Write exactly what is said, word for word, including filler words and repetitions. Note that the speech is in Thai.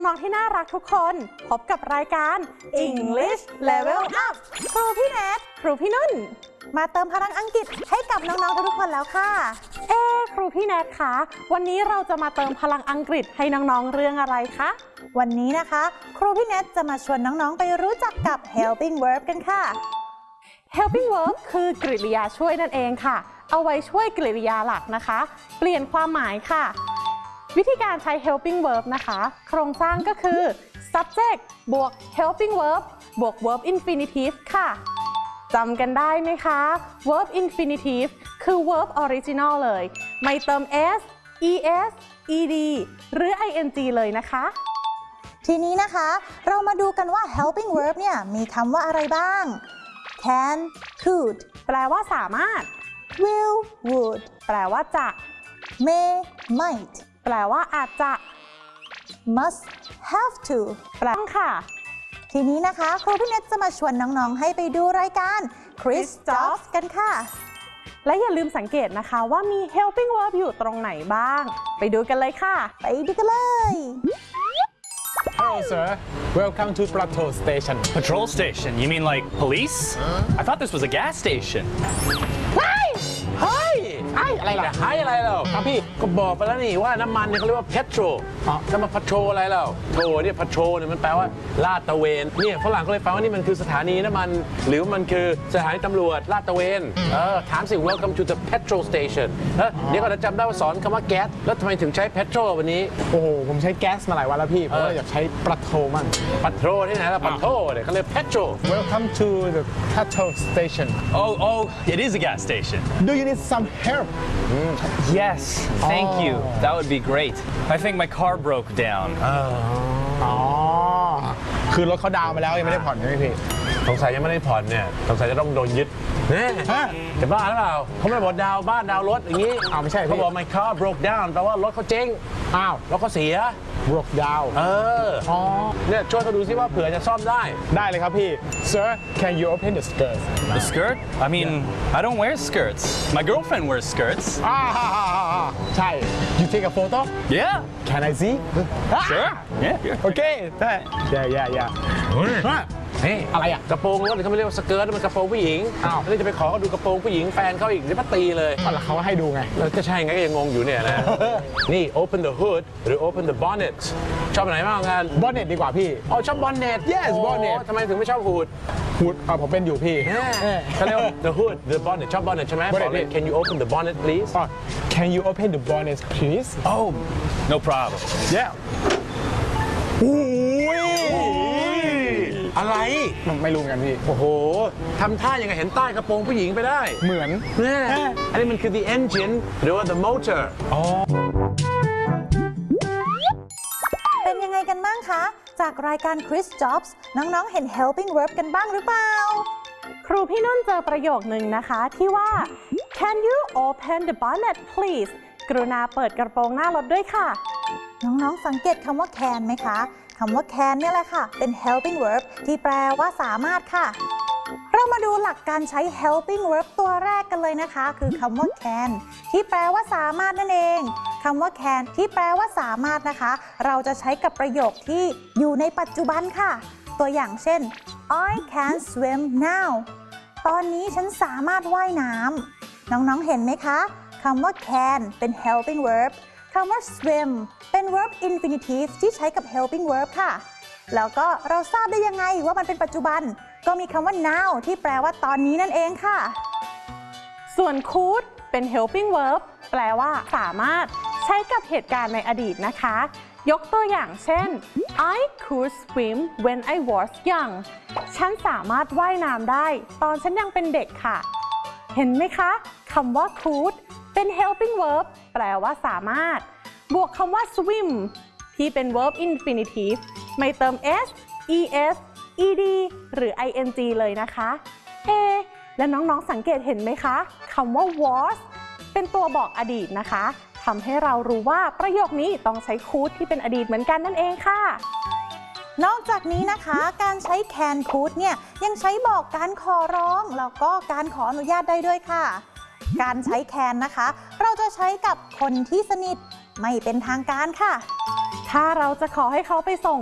น้องที่น่ารักทุกคนพบกับรายการ English Level Up ครูพี่แนทครูพี่นุ่นมาเติมพลังอังกฤษให้กับน้องๆทุกคนแล้วค่ะเอ๊ครูพี่แนทคะวันนี้เราจะมาเติมพลังอังกฤษให้น้องๆเรื่องอะไรคะวันนี้นะคะครูพี่แนทจะมาชวนน้องๆไปรู้จักกับ helping verb กันค่ะ helping verb คือกริยาช่วยนั่นเองค่ะเอาไว้ช่วยกริยาหลักนะคะเปลี่ยนความหมายค่ะวิธีการใช้ helping verb นะคะโครงสร้างก็คือ subject บวก helping verb บวก verb infinitive ค่ะจำกันได้ไหมคะ verb infinitive คือ verb original เลยไม่เติม s es ed หรือ ing เลยนะคะทีนี้นะคะเรามาดูกันว่า helping verb เนี่ยมีคำว่าอะไรบ้าง can could แปลว่าสามารถ will would แปลว่าจะ may mightแปลว่าอาจจะ must have to แปลค่ะทีนี้นะคะครูพี่เนทจะมาชวนน้องๆให้ไปดูรายการ Quiz Jobs กันค่ะและอย่าลืมสังเกตนะคะว่ามี helping verb อยู่ตรงไหนบ้างไปดูกันเลยค่ะไปดูกันเลย Hello sir welcome to Patrol Station Patrol station you mean like police I thought this was a gas station เฮ้ยไอ้อะไรล่ะไอ้อะไรเราครับพี่ก็บอกไปแล้วนี่ว่าน้ำมันเนี่ยเขาเรียกว่า petrol จะมา patrol อะไรเราโทรเนี่ย patrol เนี่ยมันแปลว่าลาดตระเวนเนี่ยฝรั่งก็เลยแปลว่านี่มันคือสถานีน้ำมันหรือมันคือสถานีตำรวจลาดตระเวนเออถามสิ welcome to the petrol station แล้วเดี๋ยวก็จะจำได้ว่าสอนคำว่าแก๊สแล้วทำไมถึงใช้ petrol วันนี้โอ้โหผมใช้แก๊สมาหลายวันแล้วพี่เพราะว่าอยากใช้ปะโทมั่งปะโทที่ไหนล่ะปะโทเนี่ยเขาเรียก petrol welcome to the petrol station oh oh it is a gas station do you need some help yes thank oh. you that would be great I think my car broke down อ๋อคือรถเขาดาวน์ไปแล้วยังไม่ได้ผ่อนใช่ไหมพี่สงสัยยังไม่ได้ผ่อนเนี่ยสงสัยจะต้องโดนยึดแน่จะบ้าหรือเปล่าเขาไม่ได้บอกดาวบ้านดาวรถอย่างนี้อ้าวไม่ใช่เขาบอก my car broke down แปลว่ารถเขาเจ๊งอ้าวรถเขาเสีย broke down เอออ๋อเนี่ยช่วยเขาดูซิว่าเผื่อจะซ่อมได้ได้เลยครับพี่ sir can you open the skirt the skirt I mean I don't wear skirts my girlfriend wears skirts อ่าใช่ you take a photo yeah can I see sure yeah okay ได้ yeah yeah yeah เฮ้ยอะไรอ่ะกระโปรงรถเขาไม่เรียกว่าสเกิร์ตมันกระโปรงผู้หญิงอ้าวแล้วจะไปขอเขาดูกระโปรงผู้หญิงแฟนเขาอีกจะมาตีเลยแล้วเขาให้ดูไงแล้วก็ใช่ไงก็ยังงงอยู่เนี่ยนะนี่ open the hood หรือ open the bonnet ชอบไหนมากกัน bonnet ดีกว่าพี่อ๋อชอบ bonnet yes bonnet ทำไมถึงไม่ชอบ hood hood อ๋อผมเป็นอยู่พี่เขาเรียกว่า the hood the bonnet ชอบ bonnet ใช่ไหม bonnet can you open the bonnet please can you open the bonnet please oh no problem yeah อุ้ยอะไรไม่รู้กันพี่โอ้โหทำท่ายังไงเห็นใต้กระโปรงผู้หญิงไปได้เหมือนแน่อันนี้มันคือ the engine หรือว่า the motor อ๋อเป็นยังไงกันบ้างคะจากรายการ Quiz Jobs น้องๆเห็น helping verb กันบ้างหรือเปล่าครูพี่นุ่นเจอประโยคนึงนะคะที่ว่า can you open the bonnet please กรุณาเปิดกระโปรงหน้ารถด้วยค่ะน้องๆสังเกตคำว่า can ไหมคะคำว่า can เนี่ยแหละค่ะเป็น helping verb ที่แปลว่าสามารถค่ะเรามาดูหลักการใช้ helping verb ตัวแรกกันเลยนะคะคือคำว่า can ที่แปลว่าสามารถนั่นเองคำว่า can ที่แปลว่าสามารถนะคะเราจะใช้กับประโยคที่อยู่ในปัจจุบันค่ะตัวอย่างเช่น I can swim now ตอนนี้ฉันสามารถว่ายน้ำน้องๆเห็นไหมคะคำว่า can เป็น helping verbคำว่า swim เป็น verb infinitive ที่ใช้กับ helping verb ค่ะแล้วก็เราทราบได้ยังไงว่ามันเป็นปัจจุบันก็มีคำว่า now ที่แปลว่าตอนนี้นั่นเองค่ะส่วน could เป็น helping verb แปลว่าสามารถใช้กับเหตุการณ์ในอดีตนะคะยกตัวอย่างเช่น I could swim when I was young ฉันสามารถว่ายน้ำได้ตอนฉันยังเป็นเด็กค่ะเห็นไหมคะคำว่า could เป็น helping verb แปลว่าสามารถบวกคำว่า swim ที่เป็น verb infinitive ไม่เติม s es ed หรือ ing เลยนะคะเอและน้องๆสังเกตเห็นไหมคะคำว่า was เป็นตัวบอกอดีตนะคะทำให้เรารู้ว่าประโยคนี้ต้องใช้ could ที่เป็นอดีตเหมือนกันนั่นเองค่ะนอกจากนี้นะคะการใช้ can could เนี่ยยังใช้บอกการขอร้องแล้วก็การขออนุญาตได้ด้วยค่ะการใช้ can นะคะเราจะใช้กับคนที่สนิทไม่เป็นทางการค่ะถ้าเราจะขอให้เขาไปส่ง